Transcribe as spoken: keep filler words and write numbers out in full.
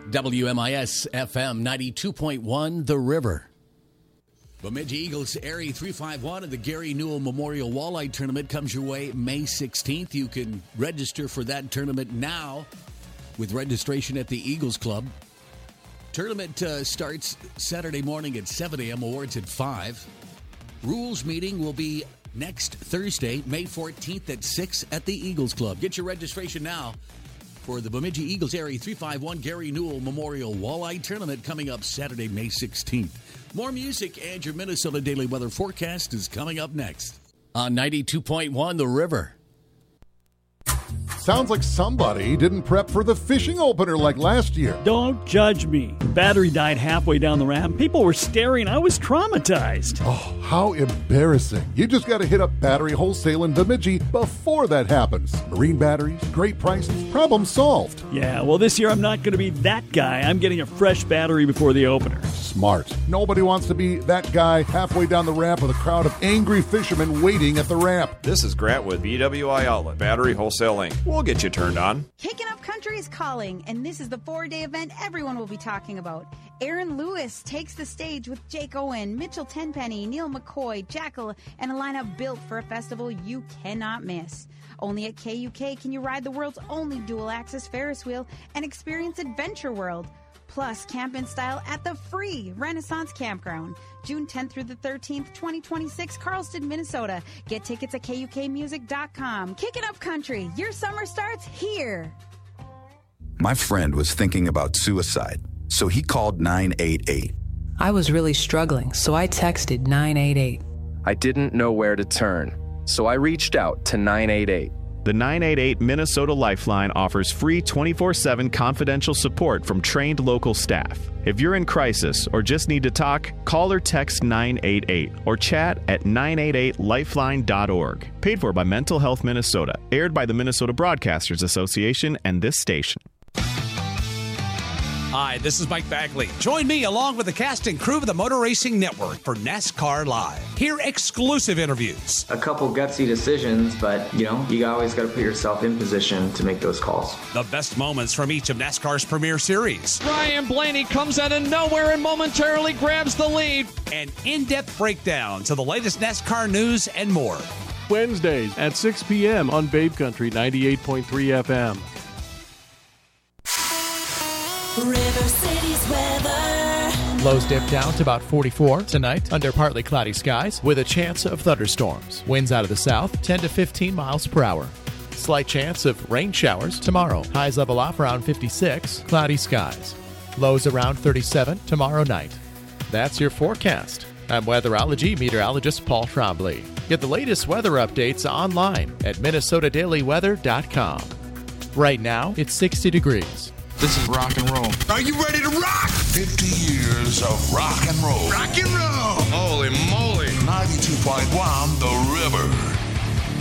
W M I S F M ninety-two point one, The River. Bemidji Eagles Area three five one and the Gary Newell Memorial Walleye Tournament comes your way May sixteenth. You can register for that tournament now with registration at the Eagles Club. Tournament uh, starts Saturday morning at seven a.m., awards at five. Rules meeting will be next Thursday, May fourteenth at six at the Eagles Club. Get your registration now for the Bemidji Eagles Area three five one Gary Newell Memorial Walleye Tournament coming up Saturday, May sixteenth. More music and your Minnesota Daily Weather Forecast is coming up next on ninety-two point one The River. Sounds like somebody didn't prep for the fishing opener like last year. Don't judge me. The battery died halfway down the ramp. People were staring. I was traumatized. Oh, how embarrassing. You just got to hit up Battery Wholesale in Bemidji before that happens. Marine batteries, great prices, problem solved. Yeah, well, this year I'm not going to be that guy. I'm getting a fresh battery before the opener. Smart. Nobody wants to be that guy halfway down the ramp with a crowd of angry fishermen waiting at the ramp. This is Grant with B W I Outlet, Battery Wholesale Incorporated. We'll get you turned on. Kicking Up Country is calling, and this is the four-day event everyone will be talking about. Aaron Lewis takes the stage with Jake Owen, Mitchell Tenpenny, Neil McCoy, Jackal, and a lineup built for a festival you cannot miss. Only at K U K can you ride the world's only dual-axis Ferris wheel and experience Adventure World. Plus, camp in style at the free Renaissance Campground. June tenth through the thirteenth, twenty twenty-six, Carlston, Minnesota. Get tickets at K U K music dot com. Kicking Up Country. Your summer starts here. My friend was thinking about suicide, so he called nine eight eight. I was really struggling, so I texted nine eight eight. I didn't know where to turn, so I reached out to nine eight eight. The nine eight eight Minnesota Lifeline offers free twenty-four seven confidential support from trained local staff. If you're in crisis or just need to talk, call or text nine eight eight or chat at nine eight eight lifeline dot org. Paid for by Mental Health Minnesota. Aired by the Minnesota Broadcasters Association and this station. Hi, this is Mike Bagley. Join me along with the cast and crew of the Motor Racing Network for NASCAR Live. Hear exclusive interviews. A couple gutsy decisions, but, you know, you always got to put yourself in position to make those calls. The best moments from each of NASCAR's premier series. Ryan Blaney comes out of nowhere and momentarily grabs the lead. An in-depth breakdown to the latest NASCAR news and more. Wednesdays at six p.m. on Babe Country ninety-eight point three F M. River City's weather. Lows dip down to about forty-four tonight under partly cloudy skies with a chance of thunderstorms. Winds out of the south, ten to fifteen miles per hour. Slight chance of rain showers tomorrow. Highs level off around fifty-six, cloudy skies. Lows around thirty-seven tomorrow night. That's your forecast. I'm weatherology meteorologist Paul Trombley. Get the latest weather updates online at minnesota daily weather dot com. Right now, it's sixty degrees. This is rock and roll. Are you ready to rock? fifty years of rock and roll. Rock and roll. Holy moly. ninety-two point one The River.